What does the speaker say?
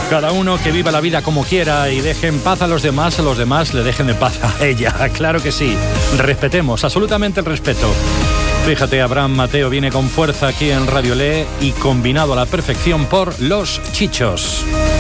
Cada uno que viva la vida como quiera y deje en paz a los demás le dejen en paz a ella. Claro que sí. Respetemos, absolutamente el respeto. Fíjate, Abraham Mateo viene con fuerza aquí en Radio Le y combinado a la perfección por Los Chichos.